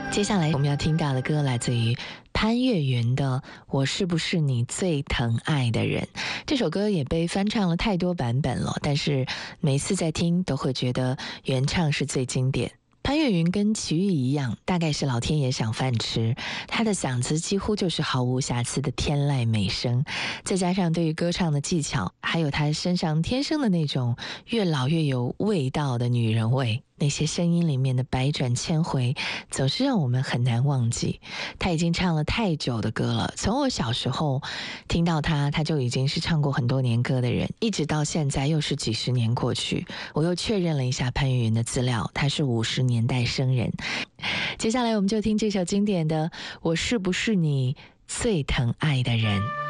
接下来我们要听到的歌来自于潘越云的《我是不是你最疼爱的人》。这首歌也被翻唱了太多版本了，但是每次在听都会觉得原唱是最经典。潘越云跟齐豫一样，大概是老天爷赏饭吃，他的嗓子几乎就是毫无瑕疵的天籁美声，再加上对于歌唱的技巧，还有他身上天生的那种越老越有味道的女人味，那些声音里面的百转千回总是让我们很难忘记。他已经唱了太久的歌了，从我小时候听到他就已经是唱过很多年歌的人，一直到现在又是几十年过去，我又确认了一下潘越云的资料，他是50年代生人。接下来我们就听这首经典的《我是不是你最疼爱的人》。